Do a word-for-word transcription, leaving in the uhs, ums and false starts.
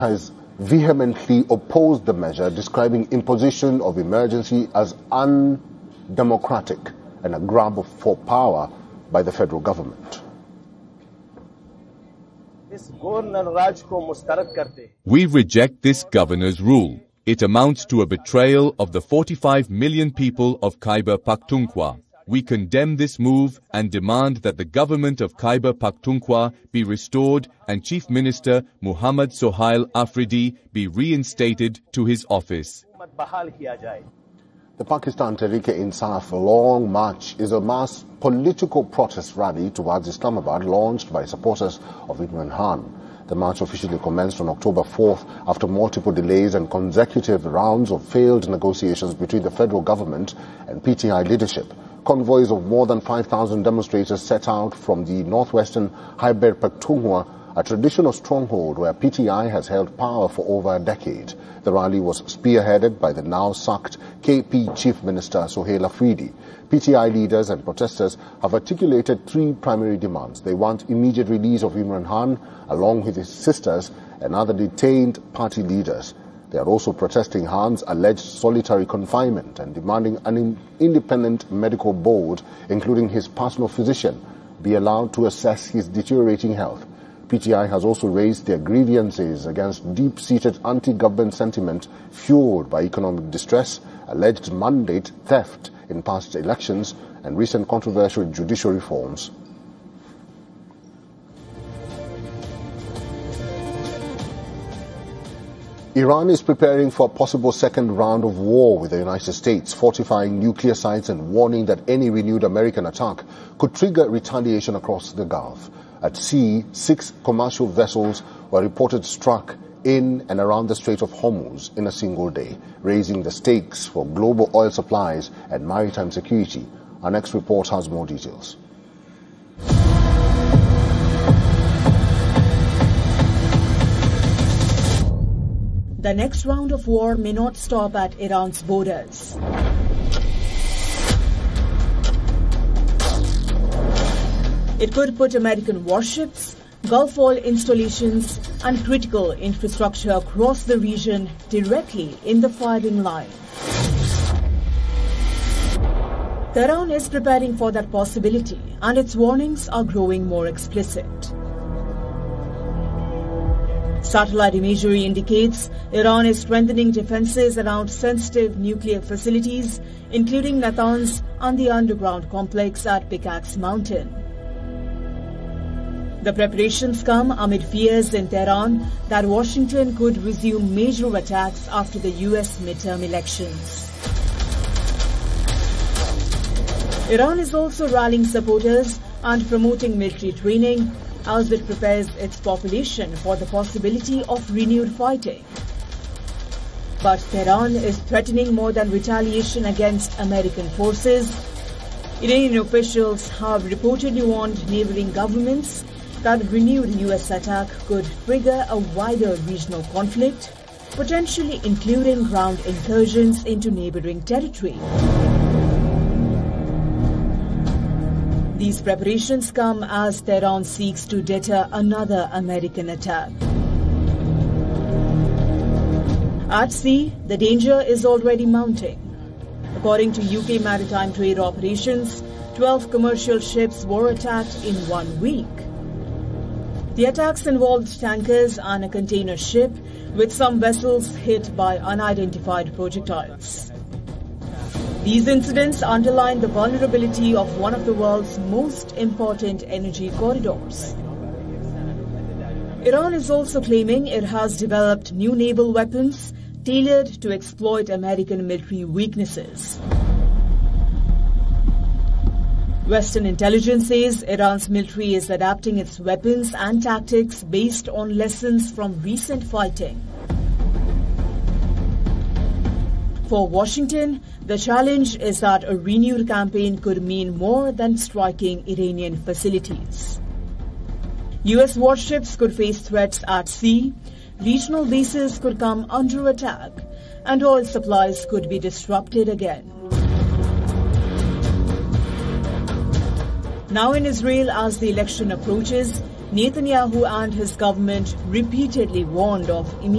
has vehemently opposed the measure, describing imposition of emergency as undemocratic and a grab for power by the federal government. We reject this governor's rule. It amounts to a betrayal of the forty-five million people of Khyber Pakhtunkhwa. We condemn this move and demand that the government of Khyber Pakhtunkhwa be restored and Chief Minister Muhammad Sohail Afridi be reinstated to his office. The Pakistan Tehreek-e-Insaf Long March is a mass political protest rally towards Islamabad launched by supporters of Imran Khan. The march officially commenced on October fourth after multiple delays and consecutive rounds of failed negotiations between the federal government and P T I leadership. Convoys of more than five thousand demonstrators set out from the northwestern Khyber Pakhtunkhwa, a traditional stronghold where P T I has held power for over a decade. The rally was spearheaded by the now sacked K P Chief Minister Sohail Afridi. P T I leaders and protesters have articulated three primary demands. They want immediate release of Imran Khan, along with his sisters and other detained party leaders. They are also protesting Khan's alleged solitary confinement and demanding an independent medical board, including his personal physician, be allowed to assess his deteriorating health. P T I has also raised their grievances against deep-seated anti-government sentiment fueled by economic distress, alleged mandate theft in past elections, and recent controversial judicial reforms. Iran is preparing for a possible second round of war with the United States, fortifying nuclear sites and warning that any renewed American attack could trigger retaliation across the Gulf. At sea, six commercial vessels were reported struck in and around the Strait of Hormuz in a single day, raising the stakes for global oil supplies and maritime security. Our next report has more details. The next round of war may not stop at Iran's borders. It could put American warships, Gulf oil installations, and critical infrastructure across the region directly in the firing line. Tehran is preparing for that possibility, and its warnings are growing more explicit. Satellite imagery indicates Iran is strengthening defenses around sensitive nuclear facilities, including Natanz and the underground complex at Pickaxe Mountain. The preparations come amid fears in Tehran that Washington could resume major attacks after the U S midterm elections. Iran is also rallying supporters and promoting military training as it prepares its population for the possibility of renewed fighting. But Tehran is threatening more than retaliation against American forces. Iranian officials have reportedly warned neighboring governments that renewed U S attack could trigger a wider regional conflict, potentially including ground incursions into neighboring territory. These preparations come as Tehran seeks to deter another American attack. At sea, the danger is already mounting. According to U K Maritime Trade Operations, twelve commercial ships were attacked in one week. The attacks involved tankers and a container ship, with some vessels hit by unidentified projectiles. These incidents underline the vulnerability of one of the world's most important energy corridors. Iran is also claiming it has developed new naval weapons tailored to exploit American military weaknesses. Western intelligence says Iran's military is adapting its weapons and tactics based on lessons from recent fighting. For Washington, the challenge is that a renewed campaign could mean more than striking Iranian facilities. U S warships could face threats at sea, regional bases could come under attack, and oil supplies could be disrupted again. Now in Israel, as the election approaches, Netanyahu and his government repeatedly warned of immediate